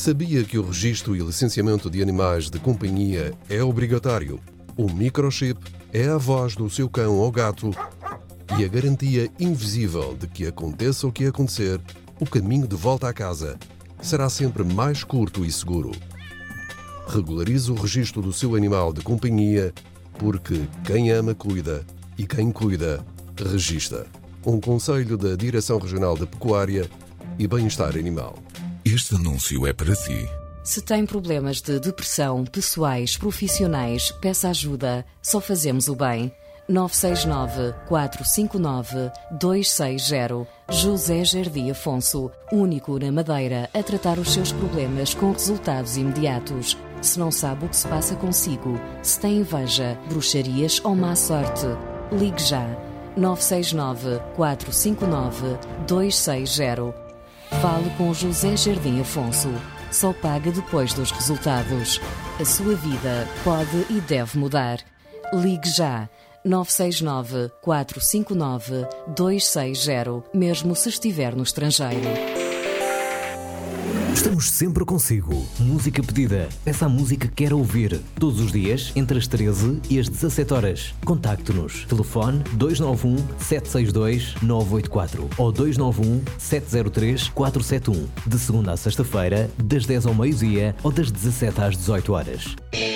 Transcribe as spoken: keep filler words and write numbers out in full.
Sabia que o registro e licenciamento de animais de companhia é obrigatório? O microchip é a voz do seu cão ou gato e a garantia invisível de que aconteça o que acontecer, o caminho de volta à casa será sempre mais curto e seguro. Regularize o registro do seu animal de companhia, porque quem ama cuida e quem cuida registra. Um conselho da Direção Regional da Pecuária e Bem-Estar Animal. Este anúncio é para si. Se tem problemas de depressão, pessoais, profissionais, peça ajuda. Só fazemos o bem. nove seis nove, quatro cinco nove, dois seis zero. José Jardim Afonso, único na Madeira a tratar os seus problemas com resultados imediatos. Se não sabe o que se passa consigo, se tem inveja, bruxarias ou má sorte, ligue já. nove seis nove, quatro cinco nove, dois seis zero. Fale com José Jardim Afonso. Só paga depois dos resultados. A sua vida pode e deve mudar. Ligue já. nove seis nove, quatro cinco nove, dois seis zero, mesmo se estiver no estrangeiro. Estamos sempre consigo. Música pedida. Peça a música que quer ouvir. Todos os dias, entre as treze e as dezassete horas. Contacte-nos. Telefone dois nove um, sete seis dois, nove oito quatro ou dois nove um, sete zero três, quatro sete um. De segunda a sexta-feira, das dez ao meio-dia ou das dezassete às dezoito horas.